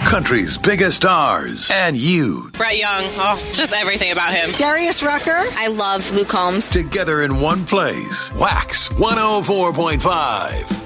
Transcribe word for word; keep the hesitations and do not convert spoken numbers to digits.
Country's biggest stars. And you. Brett Young. Oh, just everything about him. Darius Rucker. I love Luke Combs. Together in one place. Wax one oh four point five.